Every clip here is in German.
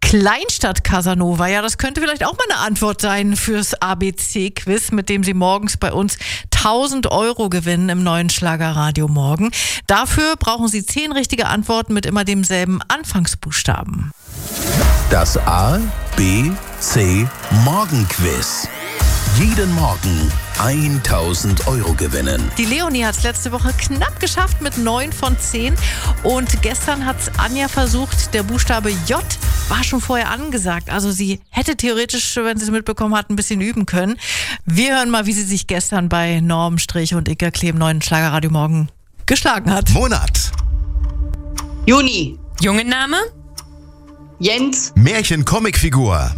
Kleinstadt Casanova, ja, das könnte vielleicht auch mal eine Antwort sein fürs ABC-Quiz, mit dem Sie morgens bei uns 1.000 € gewinnen im neuen Schlagerradio morgen. Dafür brauchen Sie 10 richtige Antworten mit immer demselben Anfangsbuchstaben. Das A, B, C Morgenquiz. Jeden Morgen 1.000 € gewinnen. Die Leonie hat es letzte Woche knapp geschafft mit 9 von 10 und gestern hat es Anja versucht. Der Buchstabe J war schon vorher angesagt. Also sie hätte theoretisch, wenn sie es mitbekommen hat, ein bisschen üben können. Wir hören mal, wie sie sich gestern bei Norm Strich und Inka Klee im neuen Schlagerradio morgen geschlagen hat. Monat. Juni. Jungenname? Jens. Märchen-Comicfigur.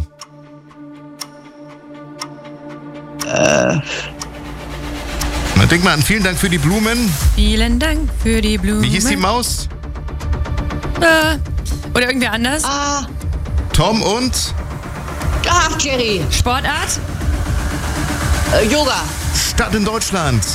Na, denk mal an, vielen Dank für die Blumen. Vielen Dank für die Blumen. Wie hieß die Maus? Oder irgendwer anders? Tom und Jerry. Sportart? Yoga. Stadt in Deutschland.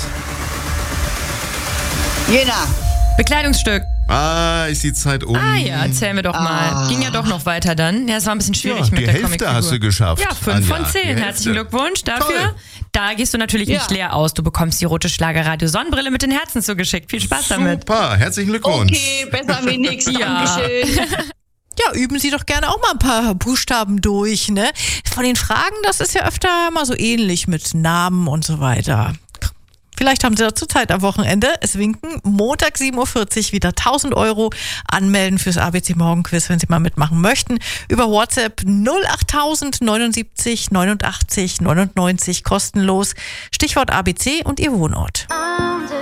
Jena. Bekleidungsstück? Ist die Zeit um. Ja, erzähl mir doch mal. Ging ja doch noch weiter dann. Ja, es war ein bisschen schwierig mit die der Hälfte Comicfigur. hast du geschafft. Ja, 5 von 10. Herzlichen Glückwunsch dafür. Toll. Da gehst du natürlich nicht leer aus. Du bekommst die rote Schlagerradio-Sonnenbrille mit den Herzen zugeschickt. Viel Spaß damit. Super, herzlichen Glückwunsch. Okay, besser wie nix. Ja. Dankeschön. Ja, üben Sie doch gerne auch mal ein paar Buchstaben durch, ne? Von den Fragen, das ist ja öfter mal so ähnlich mit Namen und so weiter. Vielleicht haben Sie dazu Zeit am Wochenende. Es winken Montag 7.40 Uhr wieder 1.000 € anmelden fürs ABC Morgenquiz, wenn Sie mal mitmachen möchten. Über WhatsApp 08000 79 89 99 kostenlos. Stichwort ABC und Ihr Wohnort.